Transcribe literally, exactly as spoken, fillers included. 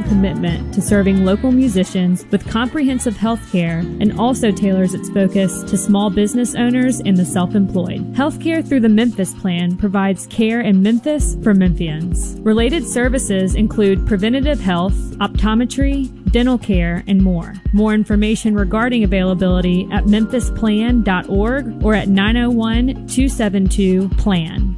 commitment to serving local musicians with comprehensive health care and also tailors its focus to small business owners and the self-employed. Healthcare through the Memphis Plan provides care in Memphis for Memphians. Related services include preventative health, optometry, dental care, and more. More information regarding availability at memphis plan dot org or at nine oh one, two seven two, PLAN.